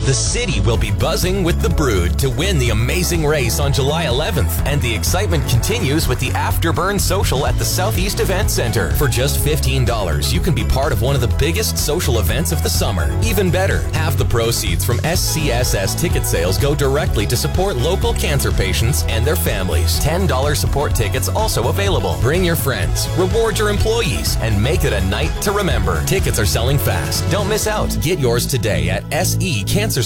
The city will be buzzing with the Brood to win the amazing race on July 11th, and the excitement continues with the Afterburn Social at the Southeast Event Center. For just $15, you can be part of one of the biggest social events of the summer. Even better, half the proceeds from SCSS ticket sales go directly to support local cancer patients and their families. $10 support tickets also available. Bring your friends, reward your employees, and make it a night to remember. Tickets are selling fast. Don't miss out. Get yours today at secancersupport.ca.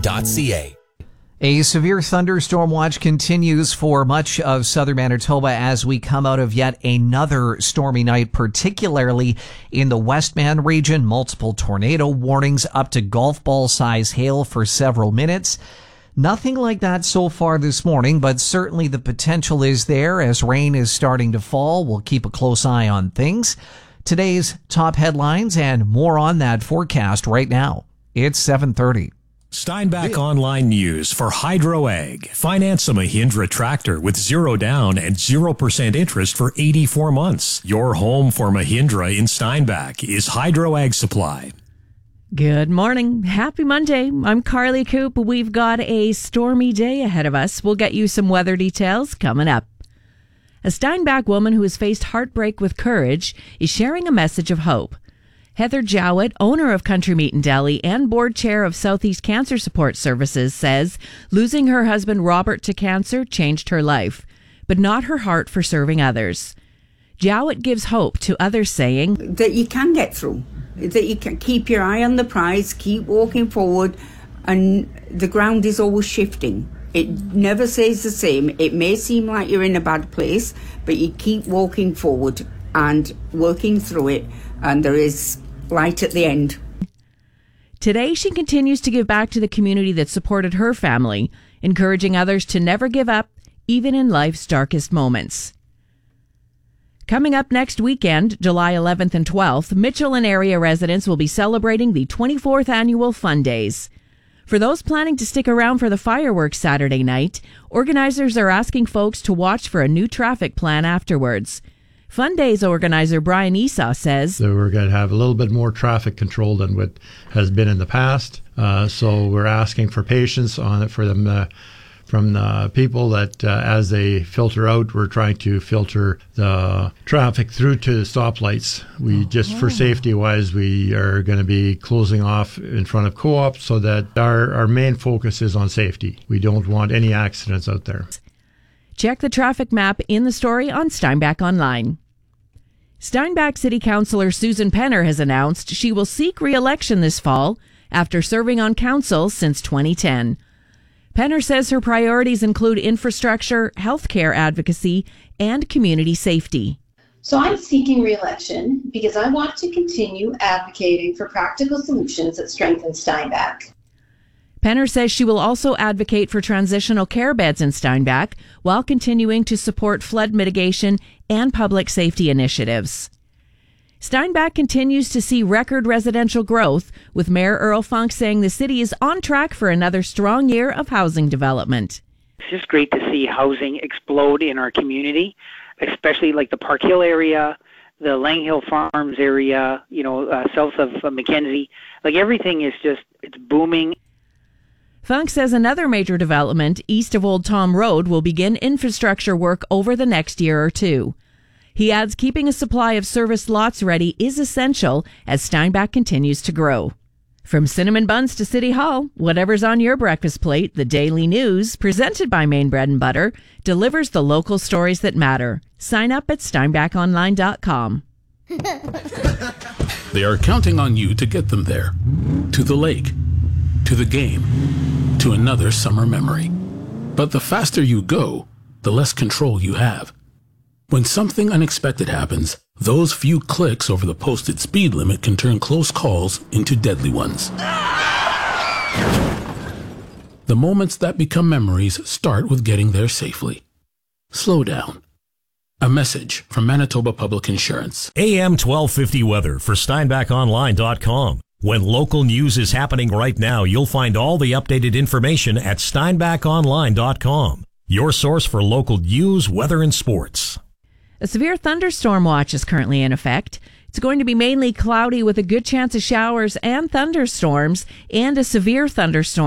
A severe thunderstorm watch continues for much of southern Manitoba as we come out of yet another stormy night, particularly in the Westman region. Multiple tornado warnings, up to golf ball size hail for several minutes. Nothing like that so far this morning, but certainly the potential is there as rain is starting to fall. We'll keep a close eye on things. Today's top headlines and more on that forecast right now. It's 7:30. Steinbach Online News for Hydro Ag. Finance a Mahindra tractor with 0 down and 0% interest for 84 months. Your home for Mahindra in Steinbach is Hydro Ag Supply. Good morning. Happy Monday. I'm Carly Coop. We've got a stormy day ahead of us. We'll get you some weather details coming up. A Steinbach woman who has faced heartbreak with courage is sharing a message of hope. Heather Jowett, owner of Country Meat and Deli and board chair of Southeast Cancer Support Services, says losing her husband Robert to cancer changed her life, but not her heart for serving others. Jowett gives hope to others, saying that you can get through, that you can keep your eye on the prize, keep walking forward, and the ground is always shifting. It never stays the same. It may seem like you're in a bad place, but you keep walking forward and working through it, and there is light at the end. Today, she continues to give back to the community that supported her family, encouraging others to never give up, even in life's darkest moments. Coming up next weekend, July 11th and 12th, Mitchell and area residents will be celebrating the 24th annual Fun Days. For those planning to stick around for the fireworks Saturday night, organizers are asking folks to watch for a new traffic plan afterwards. Fun Days organizer Brian Esau says so we're going to have a little bit more traffic control than what has been in the past. So we're asking for patience on it for them from the people that as they filter out, we're trying to filter the traffic through to the stoplights. We just for safety wise, we are going to be closing off in front of Co-op so that our main focus is on safety. We don't want any accidents out there. Check the traffic map in the story on Steinbach Online. Steinbach City Councillor Susan Penner has announced she will seek re-election this fall after serving on council since 2010. Penner says her priorities include infrastructure, healthcare advocacy, and community safety. So I'm seeking re-election because I want to continue advocating for practical solutions that strengthen Steinbach. Penner says she will also advocate for transitional care beds in Steinbach while continuing to support flood mitigation and public safety initiatives. Steinbach continues to see record residential growth, with Mayor Earl Funk saying the city is on track for another strong year of housing development. It's just great to see housing explode in our community, especially like the Park Hill area, the Lang Hill Farms area, south of Mackenzie. Like everything is just, it's booming. Funk says another major development east of Old Tom Road will begin infrastructure work over the next year or two. He adds keeping a supply of service lots ready is essential as Steinbach continues to grow. From cinnamon buns to City Hall, whatever's on your breakfast plate, the Daily News, presented by Maine Bread and Butter, delivers the local stories that matter. Sign up at steinbachonline.com. They are counting on you to get them there. To the lake, to the game, to another summer memory. But the faster you go, the less control you have. When something unexpected happens, those few clicks over the posted speed limit can turn close calls into deadly ones. The moments that become memories start with getting there safely. Slow down. A message from Manitoba Public Insurance. AM 1250 weather for SteinbachOnline.com. When local news is happening right now, you'll find all the updated information at SteinbachOnline.com. Your source for local news, weather, and sports. A severe thunderstorm watch is currently in effect. It's going to be mainly cloudy with a good chance of showers and thunderstorms and a severe thunderstorm